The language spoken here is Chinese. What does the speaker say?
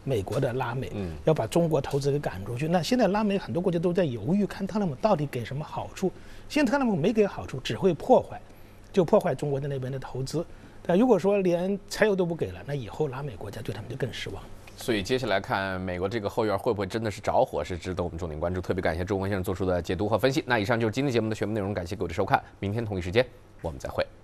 美国的拉美，要把中国投资给赶出去。那现在拉美很多国家都在犹豫，看特朗普到底给什么好处。现在特朗普没给好处，只会破坏中国的那边的投资。但如果说连柴油都不给了，那以后拉美国家对他们就更失望。 所以接下来看美国这个后院会不会真的是着火，是值得我们重点关注。特别感谢周文先生做出的解读和分析。那以上就是今天节目的全部内容，感谢各位的收看，明天同一时间我们再会。